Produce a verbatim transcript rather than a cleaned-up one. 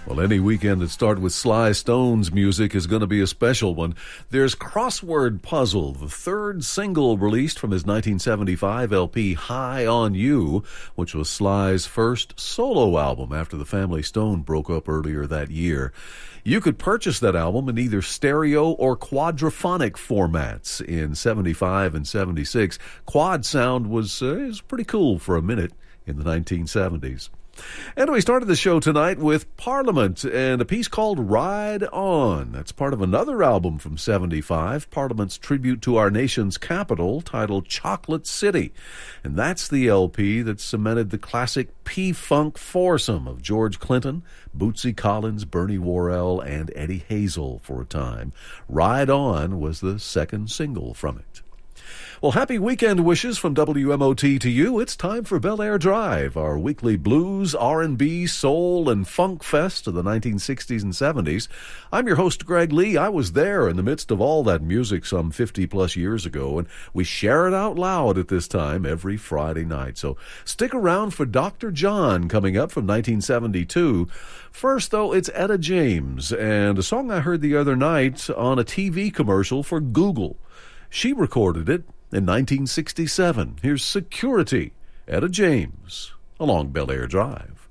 Well, any weekend that starts with Sly Stone's music is going to be a special one. There's Crossword Puzzle, the third single released from his nineteen seventy-five L P High on You, which was Sly's first solo album after the Family Stone broke up earlier that year. You could purchase that album in either stereo or quadraphonic formats in seventy-five and seventy-six. Quad sound was, uh, was pretty cool for a minute in the nineteen seventies. And we started the show tonight with Parliament and a piece called Ride On. That's part of another album from seventy-five, Parliament's tribute to our nation's capital, titled Chocolate City. And that's the L P that cemented the classic P-Funk foursome of George Clinton, Bootsy Collins, Bernie Worrell, and Eddie Hazel for a time. Ride On was the second single from it. Well, happy weekend wishes from W M O T to you. It's time for Bel Air Drive, our weekly blues, R and B, soul, and funk fest of the nineteen sixties and seventies. I'm your host, Greg Lee. I was there in the midst of all that music some fifty-plus years ago, and we share it out loud at this time every Friday night. So stick around for Doctor John coming up from nineteen seventy-two. First, though, it's Etta James, and a song I heard the other night on a T V commercial for Google. She recorded it in nineteen sixty-seven. Here's Security, Etta James, along Bel Air Drive.